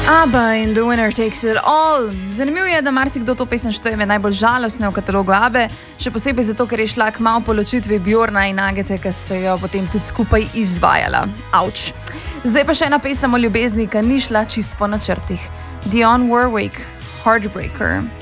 ABBA in The Winner Takes It All. Zanimivo je, da marsikdo to pesem šteje med najbolj žalostne v katalogu ABBE, še posebej zato, ker je šla kmalu po ločitvi Bjorna in Agate, ki ste jo potem tudi skupaj izvajala. Auč. Zdaj pa še ena pesem o ljubezni, ki ni šla čist po načrtih. Dionne Warwick, Heartbreaker.